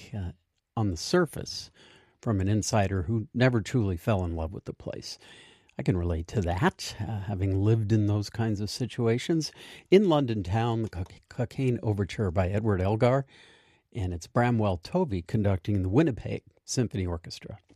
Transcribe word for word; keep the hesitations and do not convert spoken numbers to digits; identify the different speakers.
Speaker 1: uh, on the surface from an insider who never truly fell in love with the place. I can relate to that, uh, having lived in those kinds of situations. In London town, the Cockaigne Overture by Edward Elgar, and it's Bramwell Tovey conducting the Winnipeg Symphony Orchestra.